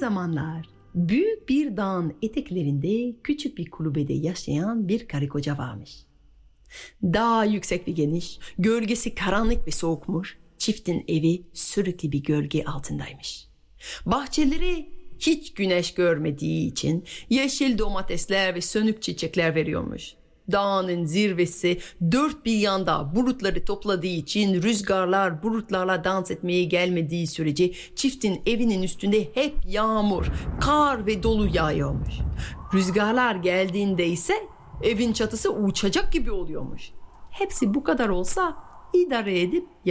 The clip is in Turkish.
zamanlar büyük bir dağın eteklerinde küçük bir kulübede yaşayan bir karı koca varmış. Dağ yüksek ve geniş, gölgesi karanlık ve soğukmuş. Çiftin evi sürekli bir gölge altındaymış. Bahçeleri hiç güneş görmediği için yeşil domatesler ve sönük çiçekler veriyormuş. Dağın zirvesi dört bir yanda bulutları topladığı için rüzgarlar bulutlarla dans etmeye gelmediği sürece çiftin evinin üstünde hep yağmur, kar ve dolu yağıyormuş. Rüzgarlar geldiğinde ise evin çatısı uçacak gibi oluyormuş. Hepsi bu kadar olsa idare edip